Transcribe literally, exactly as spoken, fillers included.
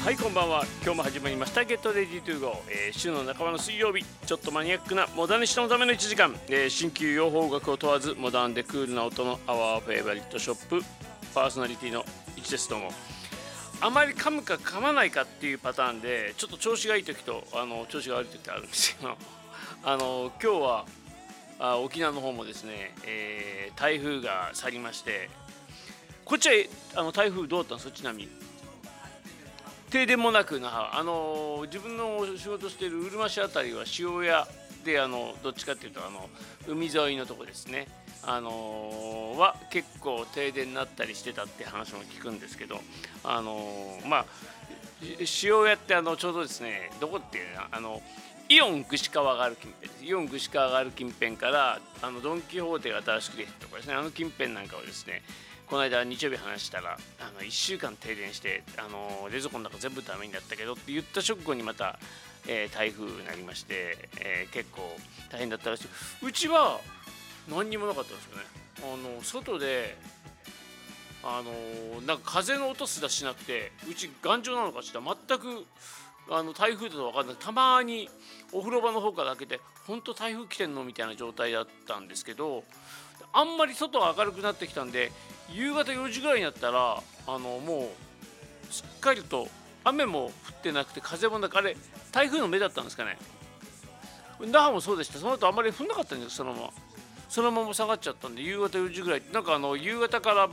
はい、こんばんは。今日も始まりましたゲットレディトゥーゴー、えー週の半ばの水曜日、ちょっとマニアックなモダニストのためのいちじかん、えー新旧洋邦楽を問わずモダンでクールな音のアワーフェイバリットショップパーソナリティのいちです。どうも。あまり噛むか噛まないかっていうパターンで、ちょっと調子がいい時とあの調子が悪い時ってあるんですけど、あの今日はあ沖縄の方もですね、えー台風が去りまして、こっちはえあの台風どうだったんですか？ちなみに停電もなく、なあの自分の仕事しているうるま市あたりは塩屋で、あのどっちかっていうとあの海沿いのとこですね、あのは結構停電になったりしてたって話も聞くんですけど、あのまあ塩屋ってあのちょうどですね、どこっていうのあのイオン串川がある近辺です。イオン串川がある近辺からあのドン・キホーテが新しくできたところですね、あの近辺なんかをですね、この間日曜日話したらあのいっしゅうかん停電して、あの冷蔵庫の中全部ダメになったけどって言った直後にまた、えー台風になりまして、えー結構大変だったらしい。うちは何にもなかったんですよね。あの外であのなんか風の音すらしなくて、うち頑丈なのかしら全くあの台風だと分かんない。たまにお風呂場の方から開けて本当台風来てんのみたいな状態だったんですけど、あんまり外が明るくなってきたんで、夕方よじぐらいになったらあのもうすっかりと雨も降ってなくて風もなく、あれ台風の目だったんですかね。那覇もそうでした。その後あんまり降んなかったんですよ。そのままそのまま下がっちゃったんで、夕方よじぐらいなんかあの夕方から